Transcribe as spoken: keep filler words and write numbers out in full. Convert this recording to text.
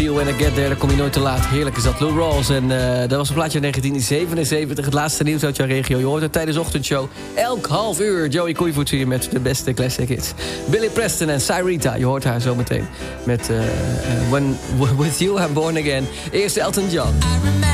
When I Get There, dan kom je nooit te laat. Heerlijk is dat. Lou Rawls. En uh, dat was een plaatje uit negentien zevenenzeventig. Het laatste nieuws uit jouw regio. Je hoort het tijdens de ochtendshow. Elk half uur. Joey Koeivoets hier met de beste classic hits. Billy Preston en Cyrita. Je hoort haar zo meteen. Met uh, uh, When With You I'm Born Again. Eerst Elton John.